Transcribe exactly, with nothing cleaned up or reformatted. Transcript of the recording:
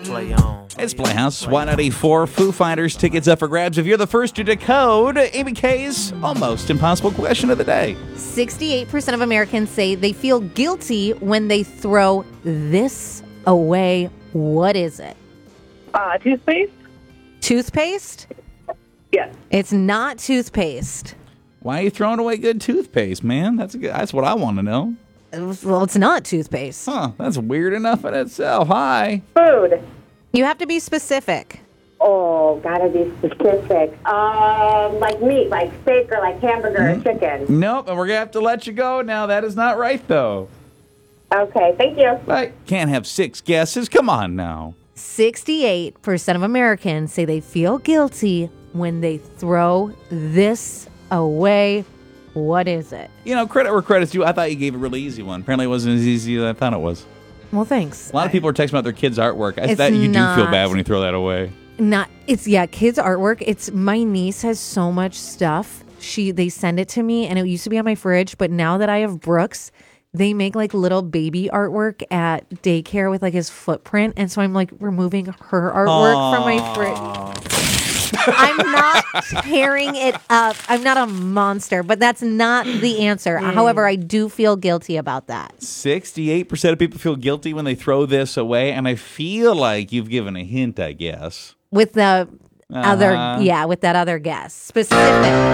Play on. It's Playhouse one eighty-four. Foo Fighters tickets up for grabs. If you're the first to decode Amy K's almost impossible question of the day. sixty-eight percent of Americans say they feel guilty when they throw this away. What is it? Uh, toothpaste? Toothpaste? Yes. It's not toothpaste. Why are you throwing away good toothpaste, man? That's a good, that's what I want to know. Well, it's not toothpaste. Huh, that's weird enough in itself. Hi. Food. You have to be specific. Oh, gotta be specific. Um, like meat, like steak or like hamburger Mm-hmm. or chicken. Nope, and we're going to have to let you go now. That is not right, though. Okay, thank you. Right. Can't have six guesses. Come on now. sixty-eight percent of Americans say they feel guilty when they throw this away. What is it? You know, credit where credit's due. I thought you gave a really easy one. Apparently it wasn't as easy as I thought it was. Well, thanks. A lot of people are texting about their kids' artwork. I It's bet you do feel not- bad when you throw that away. Not it's yeah, kids artwork. It's my niece has so much stuff. She they send it to me and it used to be on my fridge, but now that I have Brooks, they make like little baby artwork at daycare with like his footprint, and so I'm like removing her artwork from my fridge. I'm not tearing it up. I'm not a monster, but that's not the answer. However, I do feel guilty about that. sixty-eight percent of people feel guilty when they throw this away, and I feel like you've given a hint, I guess. With the Uh-huh. other, yeah, with that other guess. Specific.